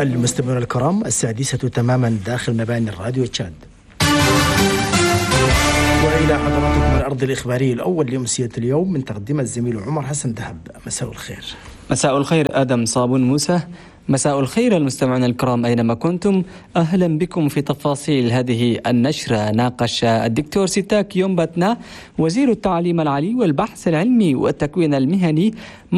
المستمعون الكرام، 6:00 تماما داخل مباني الراديو تشاد. وإلى حضراتكم الأرض الإخباري الأول لأمسية اليوم من تقديم الزميل عمر حسن دهب. مساء الخير. مساء الخير آدم صابون موسى. مساء الخير المستمعون الكرام أينما كنتم، أهلا بكم في تفاصيل هذه النشرة. ناقش الدكتور ستاك يومباتنا وزير التعليم العالي والبحث العلمي والتكوين المهني